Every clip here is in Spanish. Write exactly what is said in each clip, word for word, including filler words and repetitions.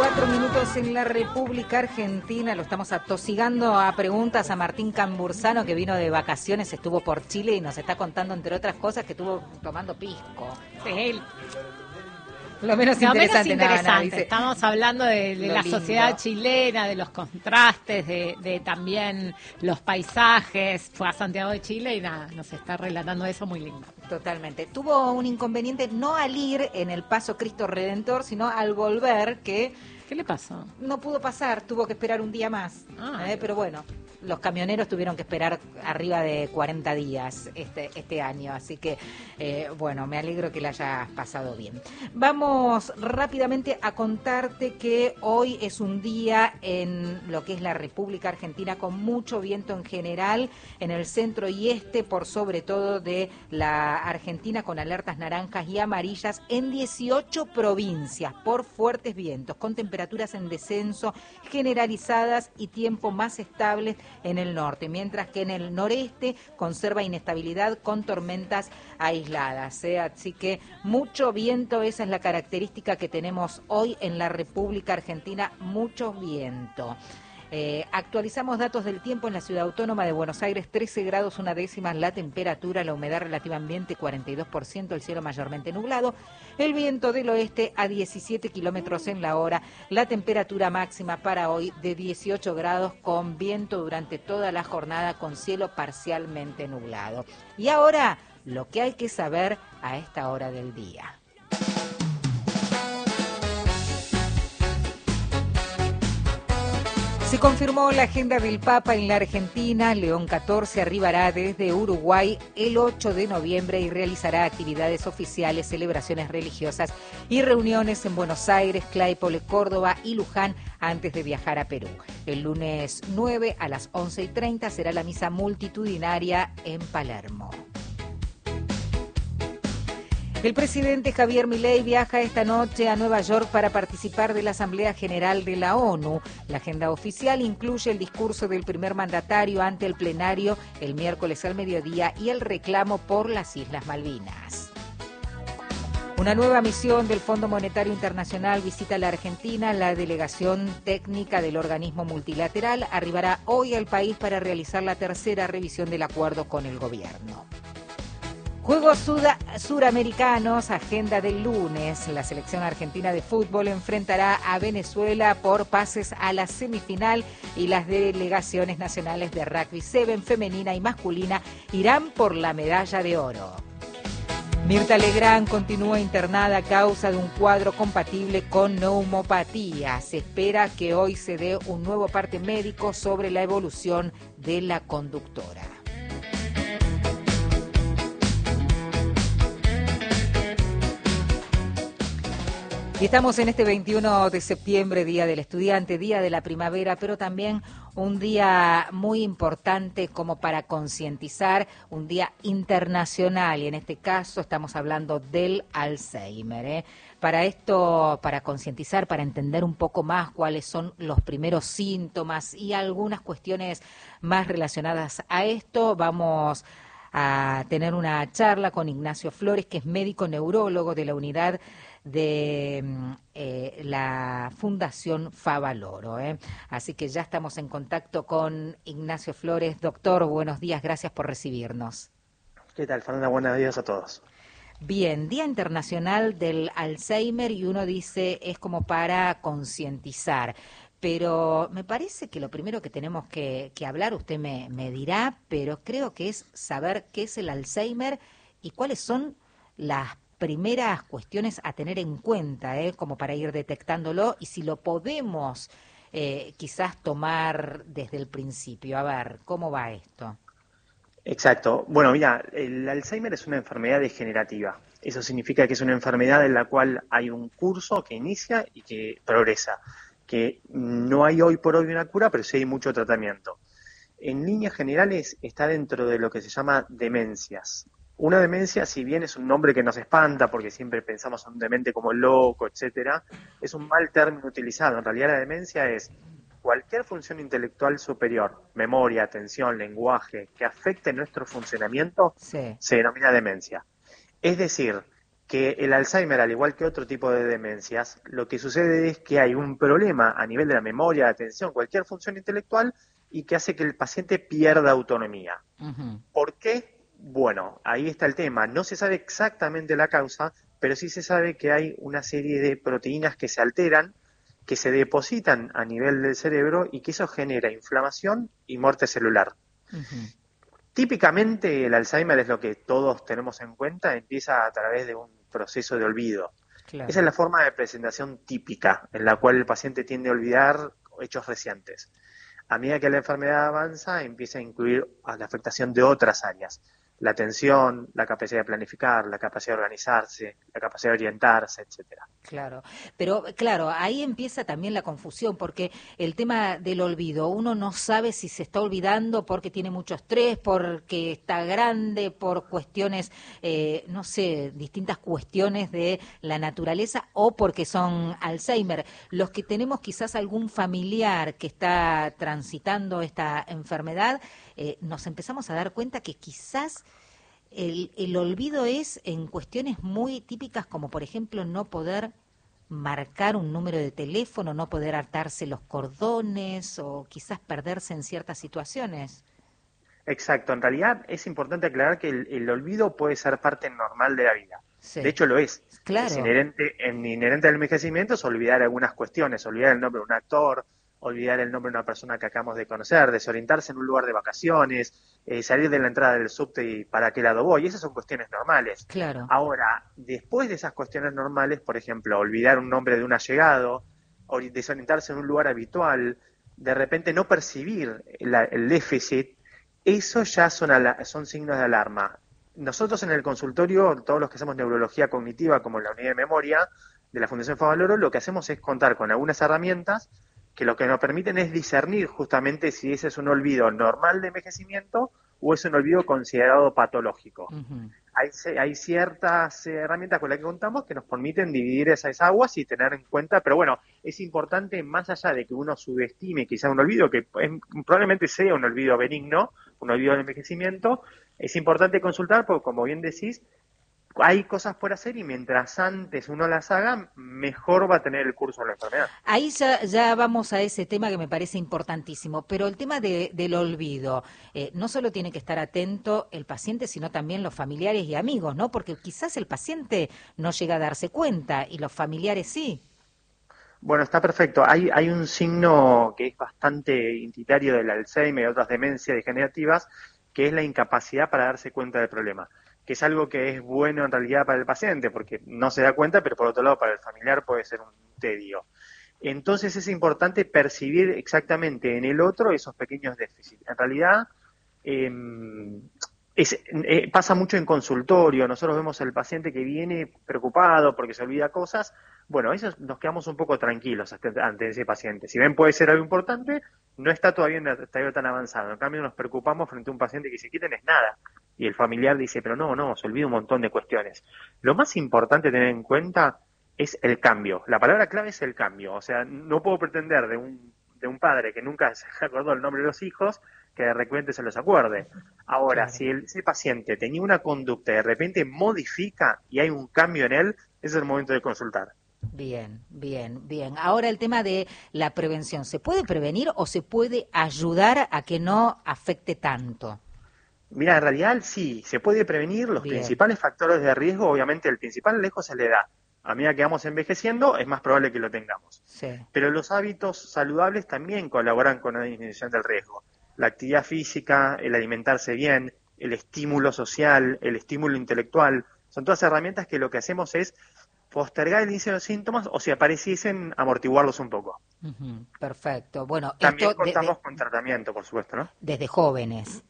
Cuatro minutos en la República Argentina. Lo estamos atosigando a preguntas a Martín Cambursano, que vino de vacaciones, estuvo por Chile y nos está contando, entre otras cosas, que estuvo tomando pisco. Sí. Lo menos Lo interesante, menos interesante. Nada, nada, dice. Estamos hablando de, de la lindo. sociedad chilena, de los contrastes, de, de también los paisajes. Fue a Santiago de Chile y nada, nos está relatando eso muy lindo. Totalmente. Tuvo un inconveniente no al ir en el Paso Cristo Redentor, sino al volver, que ¿Qué le pasó? no pudo pasar, tuvo que esperar un día más. Ah. Eh, pero bueno, los camioneros tuvieron que esperar arriba de cuarenta días este, este año, así que eh, bueno, me alegro que la hayas pasado bien. Vamos rápidamente a contarte que hoy es un día en lo que es la República Argentina con mucho viento en general, en el centro y este, por sobre todo de la Argentina, con alertas naranjas y amarillas en dieciocho provincias por fuertes vientos, con temperaturas en descenso generalizadas y tiempo más estable en el norte, mientras que en el noreste conserva inestabilidad con tormentas aisladas, ¿eh? Así que mucho viento, esa es la característica que tenemos hoy en la República Argentina, mucho viento. Eh, actualizamos datos del tiempo en la ciudad autónoma de Buenos Aires, trece grados una décima la temperatura, la humedad relativa ambiente cuarenta y dos por ciento, el cielo mayormente nublado, el viento del oeste a diecisiete kilómetros en la hora, la temperatura máxima para hoy de dieciocho grados con viento durante toda la jornada con cielo parcialmente nublado. Y ahora, lo que hay que saber a esta hora del día. Se confirmó la agenda del Papa en la Argentina. León catorce arribará desde Uruguay el ocho de noviembre y realizará actividades oficiales, celebraciones religiosas y reuniones en Buenos Aires, Claypole, Córdoba y Luján antes de viajar a Perú. El lunes nueve a las once y treinta será la misa multitudinaria en Palermo. El presidente Javier Milei viaja esta noche a Nueva York para participar de la Asamblea General de la ONU. La agenda oficial incluye el discurso del primer mandatario ante el plenario el miércoles al mediodía y el reclamo por las Islas Malvinas. Una nueva misión del Fondo Monetario Internacional visita la Argentina. La delegación técnica del organismo multilateral arribará hoy al país para realizar la tercera revisión del acuerdo con el gobierno. Juegos Suda- Suramericanos, agenda del lunes. La selección argentina de fútbol enfrentará a Venezuela por pases a la semifinal y las delegaciones nacionales de rugby siete femenina y masculina irán por la medalla de oro. Mirta Legrand continúa internada a causa de un cuadro compatible con neumopatía. Se espera que hoy se dé un nuevo parte médico sobre la evolución de la conductora. Y estamos en este veintiuno de septiembre, Día del Estudiante, Día de la Primavera, pero también un día muy importante como para concientizar, un día internacional, y en este caso estamos hablando del Alzheimer, ¿eh? Para esto, para concientizar, para entender un poco más cuáles son los primeros síntomas y algunas cuestiones más relacionadas a esto, vamos a tener una charla con Ignacio Flores, que es médico neurólogo de la unidad de eh, la Fundación Favaloro, ¿eh? Así que ya estamos en contacto con Ignacio Flores. Doctor, buenos días, gracias por recibirnos. ¿Qué tal, Fernanda? Buenos días a todos. Bien, Día Internacional del Alzheimer, y uno dice es como para concientizar, pero me parece que lo primero que tenemos que, que hablar, usted me, me dirá, pero creo que es saber qué es el Alzheimer y cuáles son las primeras cuestiones a tener en cuenta, ¿eh? Como para ir detectándolo y si lo podemos eh, quizás tomar desde el principio. A ver, ¿cómo va esto? Exacto. Bueno, mira, el Alzheimer es una enfermedad degenerativa. Eso significa que es una enfermedad en la cual hay un curso que inicia y que progresa, que no hay hoy por hoy una cura, pero sí hay mucho tratamiento. En líneas generales está dentro de lo que se llama demencias. Una demencia, si bien es un nombre que nos espanta porque siempre pensamos en un demente como loco, etcétera, es un mal término utilizado. En realidad la demencia es cualquier función intelectual superior, memoria, atención, lenguaje, que afecte nuestro funcionamiento, Sí. se denomina demencia. Es decir, que el Alzheimer, al igual que otro tipo de demencias, lo que sucede es que hay un problema a nivel de la memoria, la atención, cualquier función intelectual, y que hace que el paciente pierda autonomía. Uh-huh. ¿Por qué? Bueno, ahí está el tema. No se sabe exactamente la causa, pero sí se sabe que hay una serie de proteínas que se alteran, que se depositan a nivel del cerebro y que eso genera inflamación y muerte celular. Uh-huh. Típicamente el Alzheimer es lo que todos tenemos en cuenta, empieza a través de un proceso de olvido. Claro. Esa es la forma de presentación típica, en la cual el paciente tiende a olvidar hechos recientes. A medida que la enfermedad avanza, empieza a incluir a la afectación de otras áreas. La atención, la capacidad de planificar, la capacidad de organizarse, la capacidad de orientarse, etcétera. Claro, pero claro, ahí empieza también la confusión, porque el tema del olvido, uno no sabe si se está olvidando porque tiene mucho estrés, porque está grande, por cuestiones, eh, no sé, distintas cuestiones de la naturaleza o porque son Alzheimer. Los que tenemos quizás algún familiar que está transitando esta enfermedad, eh, nos empezamos a dar cuenta que quizás El, el olvido es en cuestiones muy típicas como, por ejemplo, no poder marcar un número de teléfono, no poder atarse los cordones o quizás perderse en ciertas situaciones. Exacto. En realidad es importante aclarar que el, el olvido puede ser parte normal de la vida. Sí. De hecho, lo es. Claro. Es inherente, en, inherente al envejecimiento es olvidar algunas cuestiones, olvidar el nombre de un actor, olvidar el nombre de una persona que acabamos de conocer, desorientarse en un lugar de vacaciones, eh, salir de la entrada del subte y para qué lado voy. Esas son cuestiones normales. Claro. Ahora, después de esas cuestiones normales, por ejemplo, olvidar un nombre de un allegado, o desorientarse en un lugar habitual, de repente no percibir la, el déficit, eso ya son, ala- son signos de alarma. Nosotros en el consultorio, todos los que hacemos neurología cognitiva, como la unidad de memoria de la Fundación Favaloro, lo que hacemos es contar con algunas herramientas que lo que nos permiten es discernir justamente si ese es un olvido normal de envejecimiento o es un olvido considerado patológico. Uh-huh. Hay, hay ciertas herramientas con las que contamos que nos permiten dividir esas aguas y tener en cuenta, pero bueno, es importante, más allá de que uno subestime quizá un olvido, que es, probablemente sea un olvido benigno, un olvido de envejecimiento, es importante consultar porque, como bien decís, hay cosas por hacer y mientras antes uno las haga, mejor va a tener el curso de la enfermedad. Ahí ya, ya vamos a ese tema que me parece importantísimo, pero el tema de, del olvido, eh, no solo tiene que estar atento el paciente, sino también los familiares y amigos, ¿no? Porque quizás el paciente no llega a darse cuenta y los familiares sí. Bueno, está perfecto. Hay, hay un signo que es bastante identitario del Alzheimer y otras demencias degenerativas, que es la incapacidad para darse cuenta del problema, que es algo que es bueno en realidad para el paciente, porque no se da cuenta, pero por otro lado para el familiar puede ser un tedio. Entonces es importante percibir exactamente en el otro esos pequeños déficits. En realidad eh, es, eh, pasa mucho en consultorio, nosotros vemos al paciente que viene preocupado porque se olvida cosas. Bueno, eso nos quedamos un poco tranquilos ante ese paciente. Si bien puede ser algo importante, no está todavía en el estadio tan avanzado. En cambio, nos preocupamos frente a un paciente que se quita es nada. Y el familiar dice, pero no, no, se olvida un montón de cuestiones. Lo más importante tener en cuenta es el cambio. La palabra clave es el cambio. O sea, no puedo pretender de un, de un padre que nunca se acordó el nombre de los hijos, que de repente se los acuerde. Ahora, claro. Si el, ese paciente tenía una conducta y de repente modifica y hay un cambio en él, ese es el momento de consultar. Bien, bien, bien. Ahora el tema de la prevención. ¿Se puede prevenir o se puede ayudar a que no afecte tanto? Mira, en realidad sí, se puede prevenir. Los bien. Principales factores de riesgo, obviamente el principal lejos es la edad. A medida que vamos envejeciendo es más probable que lo tengamos. Sí. Pero los hábitos saludables también colaboran con la disminución del riesgo. La actividad física, el alimentarse bien, el estímulo social, el estímulo intelectual, son todas herramientas que lo que hacemos es postergar el inicio de los síntomas o si apareciesen, amortiguarlos un poco. Uh-huh. Perfecto. Bueno, también esto contamos de, de, con tratamiento, por supuesto, ¿no? Desde jóvenes.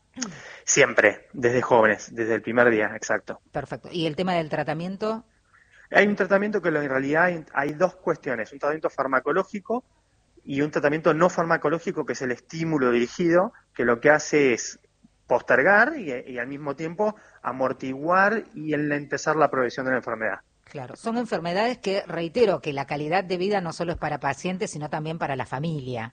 Siempre, desde jóvenes, desde el primer día, exacto. Perfecto. ¿Y el tema del tratamiento? Hay un tratamiento que en realidad hay, hay dos cuestiones, un tratamiento farmacológico y un tratamiento no farmacológico, que es el estímulo dirigido, que lo que hace es postergar y, y al mismo tiempo amortiguar y enlentezar la progresión de la enfermedad. Claro, son enfermedades que, reitero, que la calidad de vida no solo es para pacientes, sino también para la familia.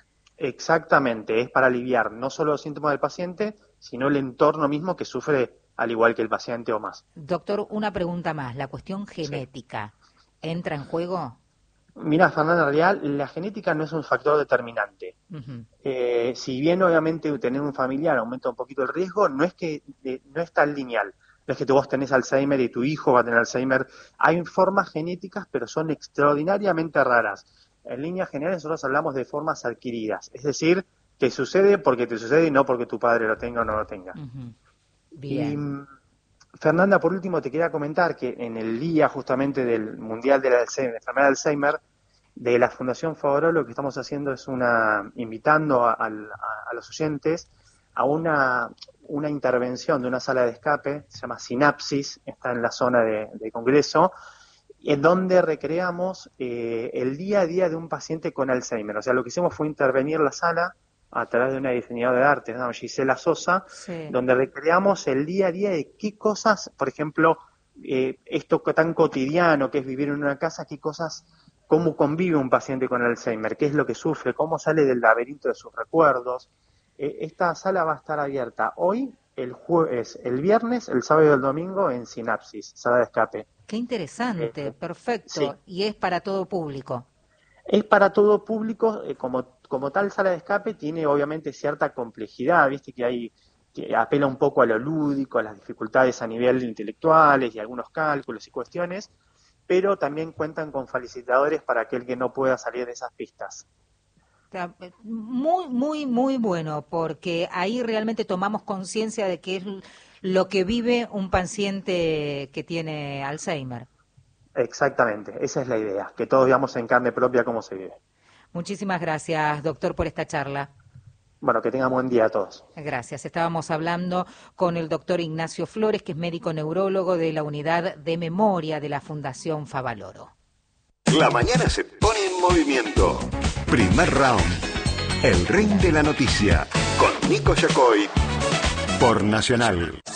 Exactamente, es para aliviar no solo los síntomas del paciente, sino el entorno mismo que sufre al igual que el paciente o más. Doctor, una pregunta más. ¿La cuestión genética sí. entra en juego? Mira, Fernanda, en realidad la genética no es un factor determinante. Uh-huh. Eh, si bien obviamente tener un familiar aumenta un poquito el riesgo, no es que eh, no es tan lineal. No es que vos tenés Alzheimer y tu hijo va a tener Alzheimer. Hay formas genéticas, pero son extraordinariamente raras. En líneas generales nosotros hablamos de formas adquiridas. Es decir, que sucede porque te sucede y no porque tu padre lo tenga o no lo tenga. Uh-huh. Bien. Y, Fernanda, por último, te quería comentar que en el día justamente del Mundial de la Alzheimer, enfermedad de Alzheimer, de la Fundación Favaloro, lo que estamos haciendo es una invitando a, a, a los oyentes a una, una intervención de una sala de escape, se llama Sinapsis, está en la zona de, de Congreso, en donde recreamos eh, el día a día de un paciente con Alzheimer. O sea, lo que hicimos fue intervenir la sala a través de una diseñadora de arte, ¿no? Gisela Sosa, sí. donde recreamos el día a día de qué cosas, por ejemplo, eh, esto tan cotidiano que es vivir en una casa, qué cosas, cómo convive un paciente con Alzheimer, qué es lo que sufre, cómo sale del laberinto de sus recuerdos. Eh, esta sala va a estar abierta hoy, el jueves, el viernes, el sábado y el domingo en Sinapsis, sala de escape. Qué interesante, eh, perfecto. Sí. Y es para todo público. Es para todo público, eh, como, como tal sala de escape tiene obviamente cierta complejidad, viste que hay que apela un poco a lo lúdico, a las dificultades a nivel intelectuales y algunos cálculos y cuestiones, pero también cuentan con facilitadores para aquel que no pueda salir de esas pistas. Muy, muy, muy bueno, porque ahí realmente tomamos conciencia de qué es lo que vive un paciente que tiene Alzheimer. Exactamente, esa es la idea, que todos veamos en carne propia cómo se vive. Muchísimas gracias, doctor, por esta charla. Bueno, que tengan buen día a todos. Gracias. Estábamos hablando con el doctor Ignacio Flores, que es médico neurólogo de la Unidad de Memoria de la Fundación Favaloro. La mañana se pone en movimiento. Primer round. El ring de la noticia. Con Nico Yacoy. Por Nacional.